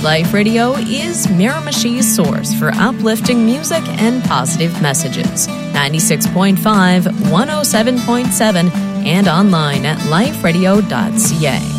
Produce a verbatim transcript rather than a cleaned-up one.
Life Radio is Miramichi's source for uplifting music and positive messages. ninety-six point five, one oh seven point seven, and online at life radio dot c a.